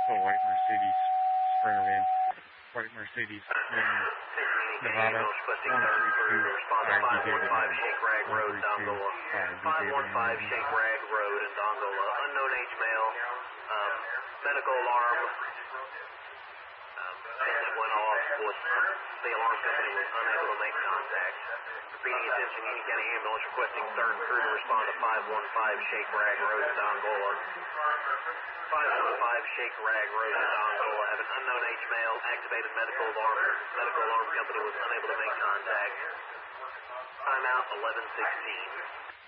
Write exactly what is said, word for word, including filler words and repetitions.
also a white Mercedes Sprinter van. White Mercedes in Nevada, one three two five D J five Shake Rag Road, Dongola. five one five Shake Rag Road in Dongola. Unknown H male. Um, medical alarm. Um, engine went off. Was, the alarm company was unable to make contact. Repeating attention, Union County Ambulance requesting third crew to respond to five one five Shake Rag Road in Dongola. five one five Shake Rag Road in Dongola. Have an unknown H male. Activated medical alarm. Medical alarm company was unable to make contact. Timeout eleven sixteen.